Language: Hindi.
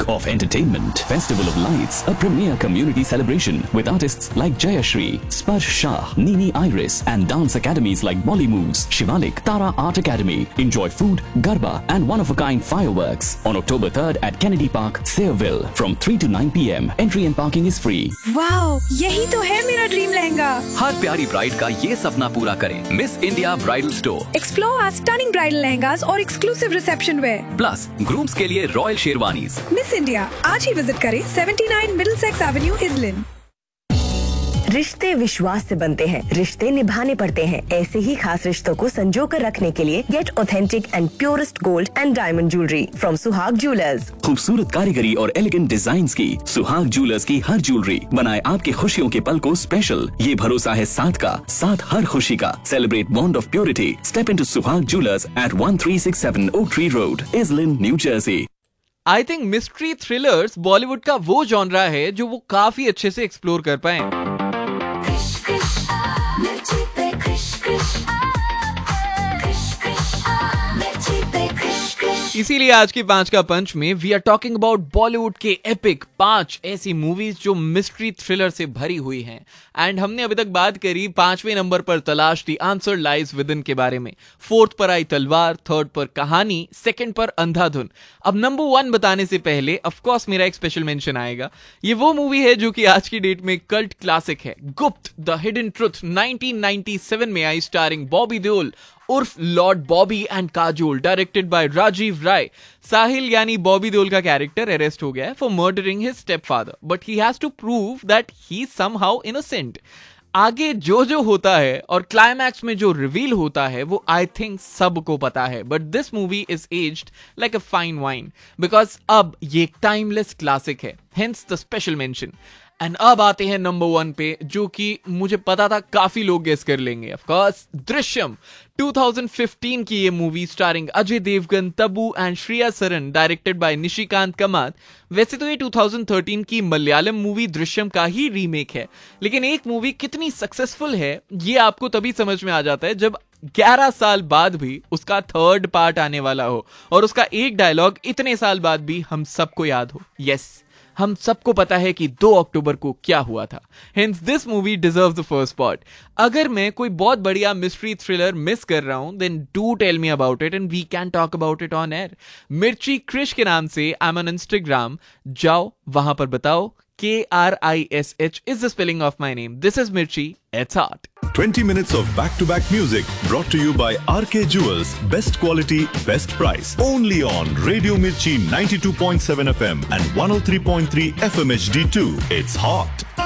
of entertainment. Festival of Lights, a premier community celebration with artists like Jayashri, Sparsh Shah, Nini Iris, and dance academies like Bolly Moves, Shivalik, Tara Art Academy. Enjoy food, garba, and one-of-a-kind fireworks on October 3rd at Kennedy Park, Sayreville, from 3 to 9 p.m. Entry and parking is free. Wow, यही तो है मेरा ड्रीम लहंगा। हर प्यारी ब्राइड का ये सपना पूरा करें miss India bridal store. Explore our stunning bridal lehengas और exclusive reception wear। Plus grooms के लिए रॉयल शेरवानीज। मिस इंडिया आज ही विजिट करें 79 मिडिलसेक्स एवेन्यू, इजलिन। रिश्ते विश्वास से बनते हैं, रिश्ते निभाने पड़ते हैं। ऐसे ही खास रिश्तों को संजो कर रखने के लिए gate authentic and purest gold and diamond jewellery from सुहाग ज्वेलर्स। खूबसूरत कारीगरी और एलिगेंट डिजाइन्स की सुहाग ज्वेलर्स की हर ज्वेलरी बनाए आपके खुशियों के पल को स्पेशल। ये भरोसा है साथ का, साथ हर खुशी का। Celebrate bond of purity. Step into सुहाग jewellers eight 1367 Oak Tree Road, Islin, New Jersey। I think mystery thrillers Bollywood का वो जॉनरा है जो वो काफी अच्छे से एक्सप्लोर कर पाए। इसीलिए आज की 5 का पंच में we are talking about Bollywood के एपिक 5 ऐसी मूवीज जो मिस्ट्री थ्रिलर से भरी हुई हैं। एंड हमने अभी तक बात करी 5वें नंबर पर तलाश the answer lies with in के बारे में, 4th पर आई तलवार, 3rd पर कहानी, 2nd पर अंधाधुन। अब नंबर 1 बताने से पहले ऑफ कोर्स मेरा एक स्पेशल मेंशन आएगा। ये वो मूवी है जो कि आज की डेट में कल्ट क्लासिक है, गुप्त द हिडन ट्रुथ 1997 में आई, स्टारिंग बॉबी देओल उर्फ Lord Bobby and Kajol, directed by Rajiv राय। साहिल यानी बॉबी देओल का कैरेक्टर अरेस्ट हो गया है for murdering his स्टेपफादर, but he has to prove that he somehow innocent. आगे जो होता है और क्लाइमैक्स में जो रिवील होता है वो आई थिंक सबको पता है, but this movie is aged like a fine wine because अब ये एक टाइमलेस क्लासिक है, hence the special mention. And अब आते हैं नंबर 1 पे, जो कि मुझे पता था काफी लोग गेस कर लेंगे। ऑफ कोर्स दृश्यम 2015 की ये movie starring Ajay Devgan, Tabu and Shreya Saran, directed by Nishikant कमात। वैसे तो ये 2013 की मलयालम मूवी दृश्यम का ही रीमेक है, लेकिन एक मूवी कितनी सक्सेसफुल है ये आपको तभी समझ में आ जाता है जब 11 साल बाद भी उसका 3rd पार्ट आने वाला हो और उसका एक डायलॉग इतने साल बाद भी हम सबको याद हो। यस, हम सबको पता है कि 2 अक्टूबर को क्या हुआ था। Hence this movie deserves the first part. अगर मैं कोई बहुत बढ़िया मिस्ट्री थ्रिलर मिस कर रहा हूं, then do tell me about it and we can talk about it on air. मिर्ची क्रिश के नाम से I'm on Instagram. जाओ वहां पर बताओ। KRISH is the spelling of my name. This is Mirchi. It's hot. 20 minutes of back-to-back music brought to you by RK Jewels. Best quality, best price. Only on Radio Mirchi 92.7 FM and 103.3 FM HD2. It's hot.